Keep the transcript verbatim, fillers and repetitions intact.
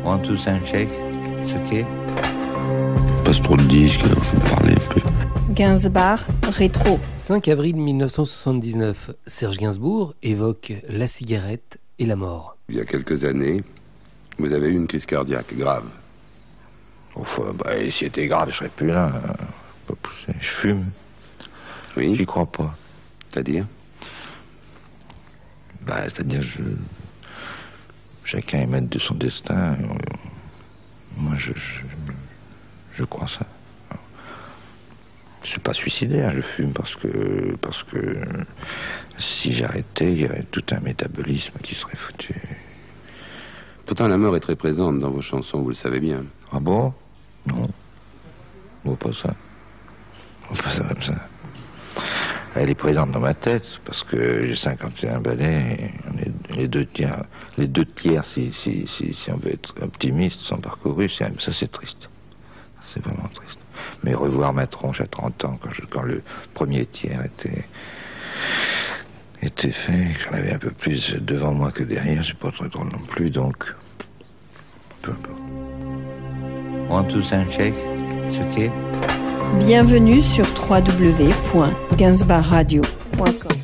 One, two, sound check. It's okay. Passe trop de disques, alors je vais parler un peu. Gainsbourg, rétro. cinq avril mille neuf cent soixante-dix-neuf, Serge Gainsbourg évoque la cigarette et la mort. Il y a quelques années, vous avez eu une crise cardiaque grave. Enfin, bah, si c'était grave, je serais plus là. Pas pousser. Je fume. Oui. J'y crois pas. C'est-à-dire ? Bah, c'est-à-dire, je... chacun est maître de son destin. Moi, je, je, je crois ça. Je suis pas suicidaire, je fume parce que, parce que si j'arrêtais, il y aurait tout un métabolisme qui serait foutu. Pourtant, la mort est très présente dans vos chansons, vous le savez bien. Ah bon ? Non. Bon, pas ça. Bon, pas ça comme ça. Elle est présente dans ma tête, parce que j'ai cinquante et un ballets, et on est, les deux tiers, les deux tiers si, si, si, si on veut être optimiste, sont parcourus, c'est, ça c'est triste. C'est vraiment triste. Mais revoir ma tronche à trente ans, quand, je, quand le premier tiers était, était fait, j'en avais un peu plus devant moi que derrière, j'ai pas trop trop non plus, donc peu importe. One, two, sound check. It's okay. Bienvenue sur w w w point gainsbourg radio point com.